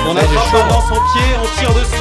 On attrape maintenant son pied, on tire dessus.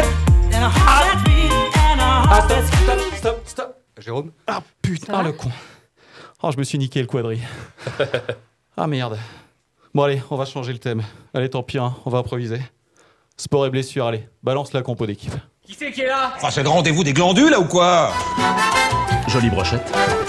Stop. Jérôme ? Ah putain, le con. Oh, je me suis niqué le quadri. Ah merde. Bon allez, on va changer le thème. Allez, tant pis, on va improviser. Sport et blessure, allez, balance la compo d'équipe. Qui c'est qui est là ? Enfin, c'est le rendez-vous des glandules, là, ou quoi ? Jolie brochette.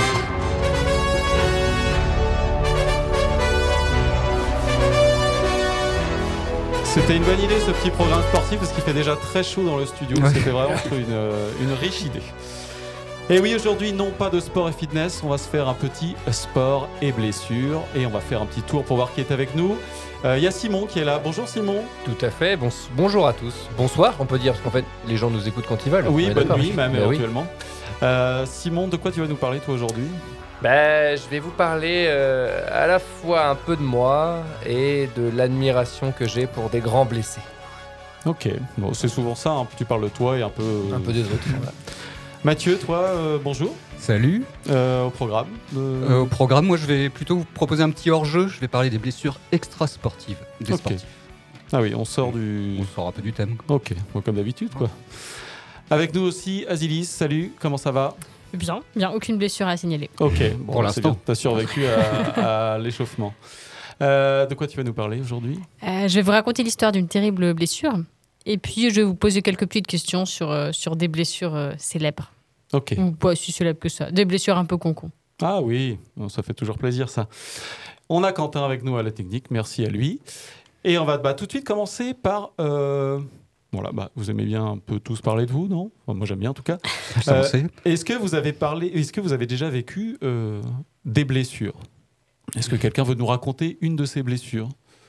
C'était une bonne idée ce petit programme sportif parce qu'il fait déjà très chaud dans le studio. Ouais. C'était vraiment une riche idée. Et oui, aujourd'hui, non pas de sport et fitness, on va se faire un petit sport et blessure et on va faire un petit tour pour voir qui est avec nous. Il y a Simon qui est là. Bonjour Simon. Tout à fait. Bonjour à tous. Bonsoir, on peut dire, parce qu'en fait, les gens nous écoutent quand ils veulent. Oui, On est bonne d'accord. nuit même Oui. éventuellement. Simon, de quoi tu vas nous parler toi aujourd'hui ? Je vais vous parler à la fois un peu de moi et de l'admiration que j'ai pour des grands blessés. Ok, bon, c'est souvent ça, tu parles de toi et un peu des autres. Voilà. Mathieu, toi, bonjour. Salut. Au programme Au programme, moi je vais plutôt vous proposer un petit hors-jeu. Je vais parler des blessures extra-sportives des Ok. sportifs. Ah oui, on sort du... On sort un peu du thème. Ok, bon, comme d'habitude quoi. Avec nous aussi, Azilis, salut, comment ça va ? Bien, aucune blessure à signaler. Ok, bon, Pour c'est l'instant. bien, t'as survécu à l'échauffement. De quoi tu vas nous parler aujourd'hui ? Je vais vous raconter l'histoire d'une terrible blessure. Et puis, je vais vous poser quelques petites questions sur des blessures célèbres. Ok. Ou pas si célèbres que ça. Des blessures un peu con-con. Ah oui, bon, ça fait toujours plaisir ça. On a Quentin avec nous à la technique, merci à lui. Et on va tout de suite commencer par... Voilà, vous aimez bien un peu tous parler de vous, non ? Enfin, moi j'aime bien en tout cas. Ça, on sait. Est-ce que vous avez déjà vécu des blessures ? Est-ce que quelqu'un veut nous raconter une de ces blessures ?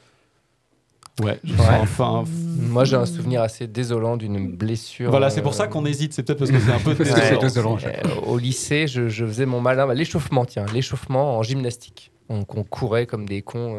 Ouais, je sens enfin... Moi, j'ai un souvenir assez désolant d'une blessure. Voilà, c'est pour ça qu'on hésite, c'est peut-être parce que c'est un peu C'est désolant. désolant. Au lycée, je faisais mon malin. L'échauffement en gymnastique. On courait comme des cons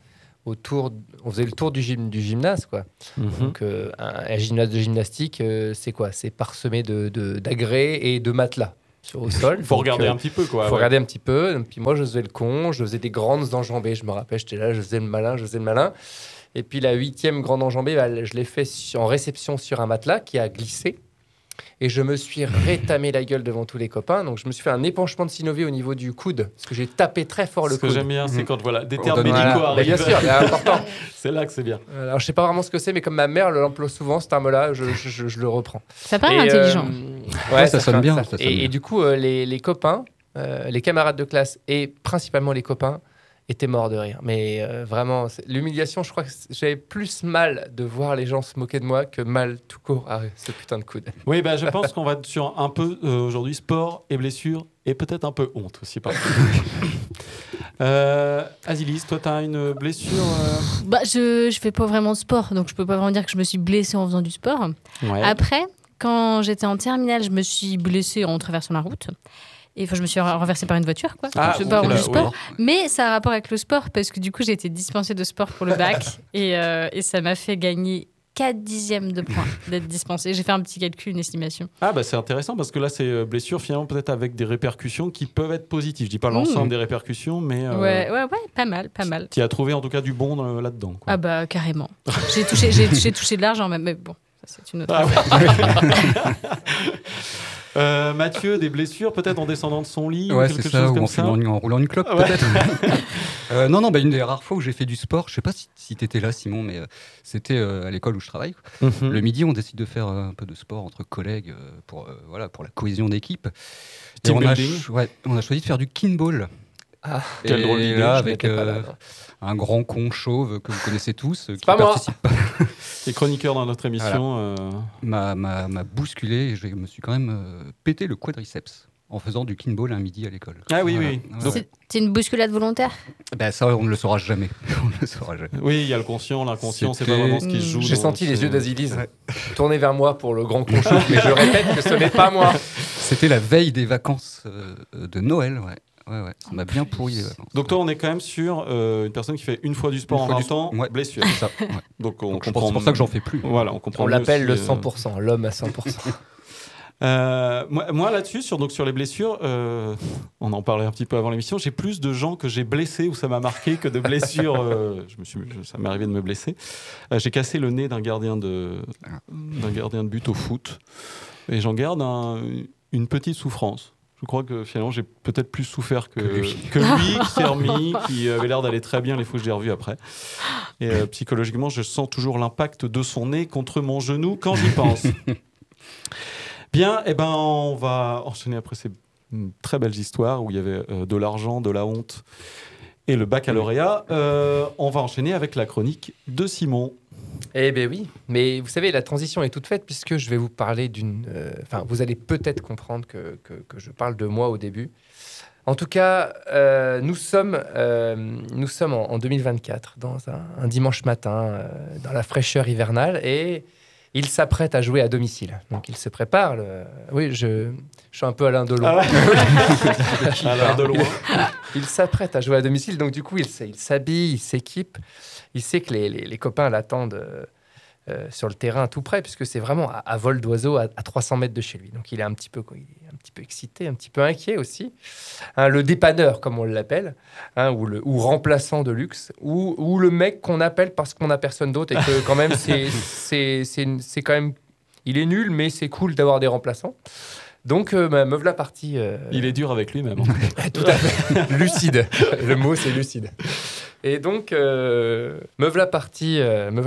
on faisait le tour du gymnase, quoi. Mhm. Donc, un gymnase de gymnastique, c'est quoi ? C'est parsemé d'agrès et de matelas au sol. Il faut Donc, regarder un petit peu, quoi. Il faut regarder un petit peu. Et puis moi, je faisais le con, je faisais des grandes enjambées. Je me rappelle, j'étais là, je faisais le malin. Et puis la 8e grande enjambée, je l'ai fait en réception sur un matelas qui a glissé. Et je me suis rétamé la gueule devant tous les copains. Donc je me suis fait un épanchement de synovial au niveau du coude. Parce que j'ai tapé très fort le Ce que coude. j'aime bien, c'est quand des On termes donne- médicaux Voilà. Mais arrivent. bien sûr, c'est important. C'est là que c'est bien. Alors je sais pas vraiment ce que c'est, mais comme ma mère l'emploie souvent, ce terme-là, je le reprends. Ça paraît Et, intelligent. Ouais, ça sonne fait- bien, ça- ça sonne et bien. du coup, les copains, les camarades de classe et principalement les copains étaient morts de rire. Mais vraiment, l'humiliation, je crois que j'avais plus mal de voir les gens se moquer de moi que mal tout court à ce putain de coude. Oui, je pense qu'on va être sur un peu aujourd'hui sport et blessures et peut-être un peu honte aussi. Azilis, toi, tu as une blessure Je fais pas vraiment de sport, donc je peux pas vraiment dire que je me suis blessée en faisant du sport. Ouais. Après, quand j'étais en terminale, je me suis blessée en traversant la route. Et je me suis renversée par une voiture, quoi. Ah, Je sais pas, ok, du là, sport. Mais ça a rapport avec le sport, parce que du coup, j'ai été dispensée de sport pour le bac. et ça m'a fait gagner 4 dixièmes de points d'être dispensée. J'ai fait un petit calcul, une estimation. Ah, c'est intéressant parce que là, c'est blessure finalement peut-être avec des répercussions qui peuvent être positives. Je dis pas l'ensemble des répercussions, mais Ouais, pas mal. tu as trouvé en tout cas du bon là-dedans. Quoi. Ah bah, carrément. J'ai touché de l'argent, mais bon, ça, c'est une autre Ah affaire. Mathieu, des blessures peut-être en descendant de son lit ou Ouais, quelque c'est chose ça, ou comme en ça. en roulant une clope, Ouais. peut-être. Non, une des rares fois où j'ai fait du sport, je sais pas si t'étais là, Simon, mais c'était à l'école où je travaille. Mhm. Le midi, on décide de faire un peu de sport entre collègues pour la cohésion d'équipe. Et Team on a, building. on a choisi de faire du kinball. Ah, quelle drôle d'idée, là, je avec n'étais pas là, non. un grand con chauve que vous connaissez tous, qui pas moi. participe pas, Les chroniqueurs dans notre émission. m'a bousculé et je me suis quand même pété le quadriceps en faisant du kinball un midi à l'école. Ah oui, Voilà. oui. Ouais. Donc, C'est une bousculade volontaire. Ben, ça, on ne le saura jamais. On ne le saura jamais. Oui, il y a le conscient, l'inconscient, c'est pas C'était- vraiment ce qui se joue. J'ai dans- senti les c'est- yeux d'Azilis tourner vers moi pour le grand conchot, mais je répète que ce n'est pas moi. C'était la veille des vacances de Noël, ouais. Ouais, ça m'a bien pourri les vacances. Donc toi, on est quand même sur une personne qui fait une fois du sport Une en fois 20 du ans, ouais. blessure. Ça, ouais. Donc on Donc, je pense comprend. que c'est pour ça que j'en fais plus. Voilà, on comprend. On mieux l'appelle aussi, le 100%, l'homme à 100%. Moi, là-dessus, sur les blessures, on en parlait un petit peu avant l'émission, j'ai plus de gens que j'ai blessés où ça m'a marqué que de blessures. Ça m'est arrivé de me blesser. J'ai cassé le nez d'un gardien de but au foot et j'en garde une petite souffrance. Je crois que finalement, j'ai peut-être plus souffert que lui qui s'est remis, qui avait l'air d'aller très bien les fois que je l'ai revu après. Et psychologiquement, je sens toujours l'impact de son nez contre mon genou quand j'y pense. Bien, on va enchaîner après ces très belles histoires où il y avait de l'argent, de la honte et le baccalauréat. On va enchaîner avec la chronique de Simon. Eh bien oui, mais vous savez, la transition est toute faite puisque je vais vous parler vous allez peut-être comprendre que je parle de moi au début. En tout cas, nous sommes en 2024, dans un dimanche matin, dans la fraîcheur hivernale, et il s'apprête à jouer à domicile. Donc il se prépare. Oui, je suis un peu Alain Delon. Ah ouais. Alain Delon. Il s'apprête à jouer à domicile, donc du coup, il s'habille, il s'équipe. Il sait que les copains l'attendent sur le terrain tout près, puisque c'est vraiment à vol d'oiseau, à 300 mètres de chez lui. Donc il est un petit peu excité, un petit peu inquiet aussi. Le dépanneur, comme on l'appelle, ou remplaçant de luxe, ou le mec qu'on appelle parce qu'on n'a personne d'autre et que quand même, c'est quand même... Il est nul, mais c'est cool d'avoir des remplaçants. Donc, me voilà parti... Il est dur avec lui-même. Tout à fait. Lucide. Le mot, c'est lucide. Et donc, me voilà parti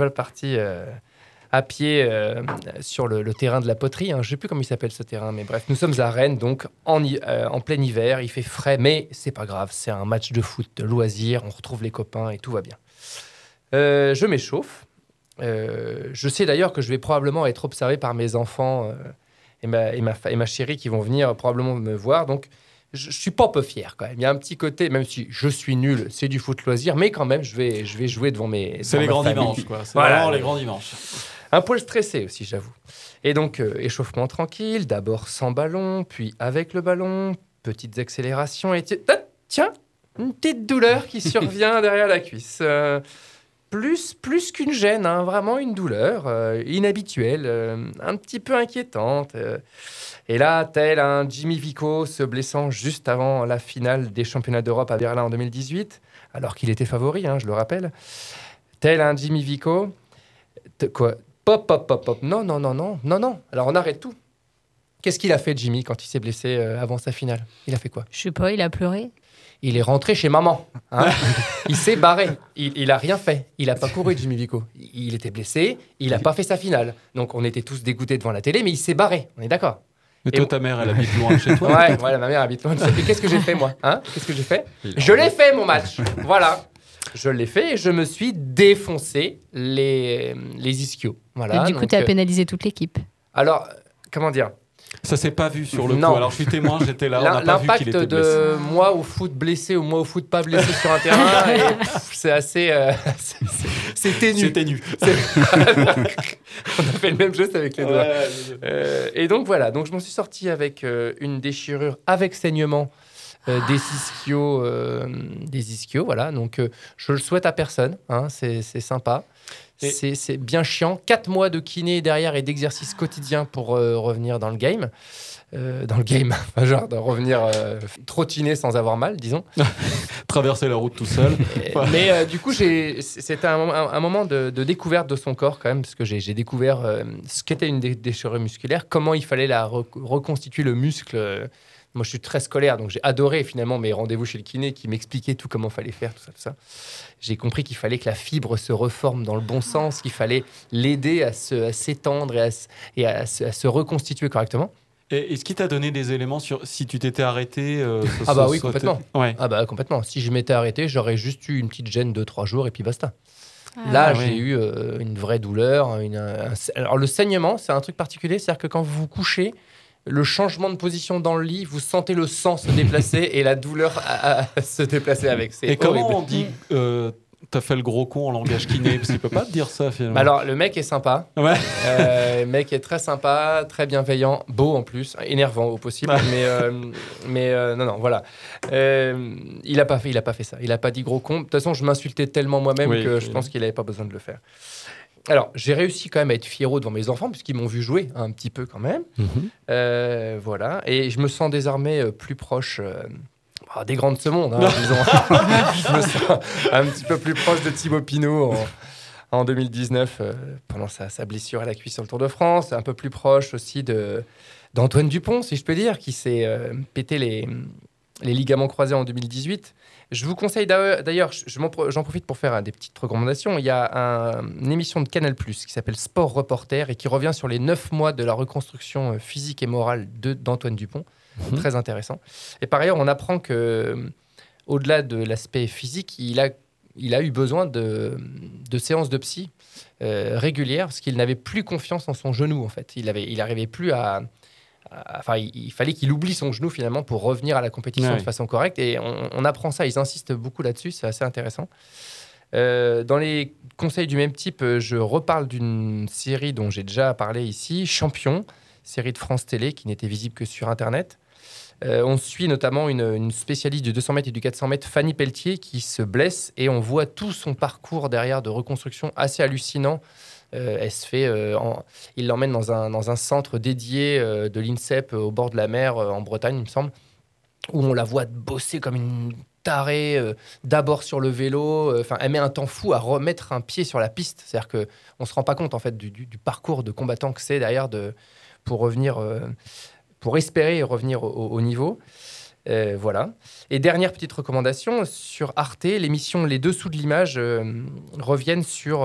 à pied sur le terrain de la poterie. Je ne sais plus comment il s'appelle ce terrain, mais bref, nous sommes à Rennes, donc en plein hiver. Il fait frais, mais c'est pas grave. C'est un match de foot, de loisir. On retrouve les copains et tout va bien. Je m'échauffe. Je sais d'ailleurs que je vais probablement être observé par mes enfants et ma chérie qui vont venir probablement me voir. Donc, je suis pas un peu fier quand même. Il y a un petit côté, même si je suis nul, c'est du foot loisir, mais quand même, je vais jouer devant mes. C'est les grands dimanches, quoi. C'est vraiment les grands dimanches. Un poil stressé aussi, j'avoue. Et donc, échauffement tranquille, d'abord sans ballon, puis avec le ballon, petites accélérations, et tiens, une petite douleur qui survient derrière la cuisse. Plus qu'une gêne, vraiment une douleur inhabituelle, un petit peu inquiétante. Et là, tel un Jimmy Vico se blessant juste avant la finale des championnats d'Europe à Berlin en 2018, alors qu'il était favori, je le rappelle. Tel un Jimmy Vico... Quoi ? Pop. Non. Alors, on arrête tout. Qu'est-ce qu'il a fait, Jimmy, quand il s'est blessé avant sa finale ? Il a fait quoi ? Je sais pas, il a pleuré. Il est rentré chez maman. Il s'est barré. Il a rien fait. Il a pas couru, Jimmy Vico. Il était blessé. Il a pas fait sa finale. Donc, on était tous dégoûtés devant la télé, mais il s'est barré. On est d'accord ? Mais toi, ta mère, elle habite loin de chez toi. Ouais, ma mère habite loin de chez toi. Et qu'est-ce que j'ai fait, moi ? Qu'est-ce que j'ai fait ? Je l'ai fait, mon match. Voilà. Je l'ai fait et je me suis défoncé les ischios. Voilà. Et du coup, tu as pénalisé toute l'équipe. Alors, comment dire ? Ça s'est pas vu sur le Non. coup. Alors, je suis témoin, j'étais là, on n'a pas vu qu'il était blessé. L'impact de moi au foot blessé ou moi au foot pas blessé sur un terrain, c'est assez... c'est ténu. C'est ténu. On a fait le même geste avec les doigts. Et donc, voilà. Donc, je m'en suis sorti avec une déchirure avec saignement des ischios, voilà. Donc, je le souhaite à personne. C'est sympa. C'est bien chiant. 4 mois de kiné derrière et d'exercice quotidien pour revenir dans le game. Genre de revenir trottiner sans avoir mal, disons. Traverser la route tout seul. Mais du coup, c'était un moment de découverte de son corps quand même, parce que j'ai découvert ce qu'était une déchirure musculaire, comment il fallait reconstituer le muscle. Moi, je suis très scolaire, donc j'ai adoré finalement mes rendez-vous chez le kiné qui m'expliquait tout comment fallait faire, tout ça. J'ai compris qu'il fallait que la fibre se reforme dans le bon sens, qu'il fallait l'aider à s'étendre et à se reconstituer correctement. Et est-ce qu'il t'a donné des éléments sur si tu t'étais arrêté Oui, complètement. Ouais. Complètement. Si je m'étais arrêté, j'aurais juste eu une petite gêne de 3 jours et puis basta. J'ai eu une vraie douleur. Alors, le saignement, c'est un truc particulier. C'est-à-dire que quand vous vous couchez, le changement de position dans le lit, vous sentez le sang se déplacer et la douleur se déplacer avec. C'est comment horrible. on dit t'as fait le gros con en langage kiné? Parce qu'il peut pas te dire ça finalement. Alors, le mec est sympa. Ouais. Le mec est très sympa, très bienveillant, beau en plus, énervant au possible. Mais non, voilà. Il a pas fait ça. Il a pas dit gros con. De toute façon, je m'insultais tellement moi-même que je pense qu'il avait pas besoin de le faire. Alors, j'ai réussi quand même à être fiero devant mes enfants, puisqu'ils m'ont vu jouer un petit peu quand même. Voilà. Et je me sens désormais plus proche des grands de ce monde, disons. Je me sens un petit peu plus proche de Thibaut Pinot en 2019, pendant sa blessure à la cuisse sur le Tour de France. Un peu plus proche aussi d'Antoine Dupont, si je peux dire, qui s'est pété les ligaments croisés en 2018. Je vous conseille d'ailleurs, j'en profite pour faire des petites recommandations. Il y a une émission de Canal+, qui s'appelle Sport Reporter et qui revient sur les 9 mois de la reconstruction physique et morale d'Antoine Dupont. Très intéressant. Et par ailleurs, on apprend que, au-delà de l'aspect physique, il a eu besoin de séances de psy régulières parce qu'il n'avait plus confiance en son genou, en fait. Il n'arrivait plus il fallait qu'il oublie son genou finalement pour revenir à la compétition de façon correcte. Et on apprend ça, ils insistent beaucoup là-dessus, c'est assez intéressant. Dans les conseils du même type, je reparle d'une série dont j'ai déjà parlé ici, Champion, série de France Télé qui n'était visible que sur Internet. On suit notamment une spécialiste du 200 mètres et du 400 mètres, Fanny Pelletier, qui se blesse et on voit tout son parcours derrière de reconstruction assez hallucinant. Elle se fait, il l'emmène dans un centre dédié de l'INSEP au bord de la mer en Bretagne, il me semble, où on la voit bosser comme une tarée, d'abord sur le vélo. Elle met un temps fou à remettre un pied sur la piste. C'est-à-dire qu'on ne se rend pas compte en fait, du parcours de combattant que c'est derrière pour revenir, pour espérer revenir au niveau. Voilà. Et dernière petite recommandation, sur Arte, l'émission Les Dessous de l'image reviennent sur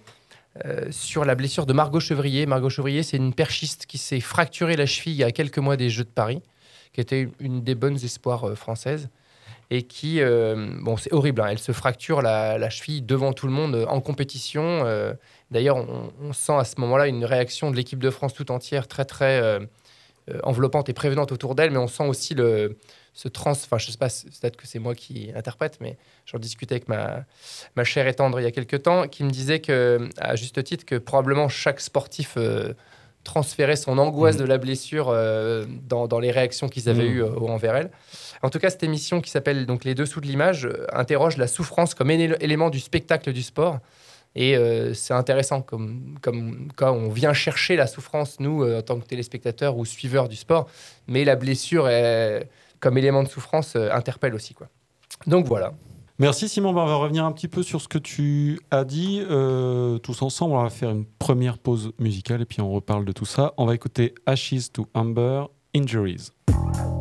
la blessure de Margot Chevrier. Margot Chevrier, c'est une perchiste qui s'est fracturé la cheville il y a quelques mois des Jeux de Paris, qui était une des bonnes espoirs françaises, et qui, c'est horrible, elle se fracture la cheville devant tout le monde en compétition. D'ailleurs, on sent à ce moment-là une réaction de l'équipe de France tout entière très, très enveloppante et prévenante autour d'elle, mais on sent aussi je sais pas, peut-être que c'est moi qui interprète, mais j'en discutais avec ma chère et tendre il y a quelques temps, qui me disait à juste titre, que probablement chaque sportif transférait son angoisse de la blessure dans les réactions qu'ils avaient eues envers elle. En tout cas, cette émission qui s'appelle donc Les Dessous de l'image interroge la souffrance comme élément du spectacle du sport. Et c'est intéressant comme quand on vient chercher la souffrance, nous, en tant que téléspectateurs ou suiveurs du sport, mais la blessure, comme élément de souffrance, interpelle aussi, quoi. Donc voilà. Merci Simon, on va revenir un petit peu sur ce que tu as dit. Tous ensemble, on va faire une première pause musicale et puis on reparle de tout ça. On va écouter Ashes to Amber, Injuries.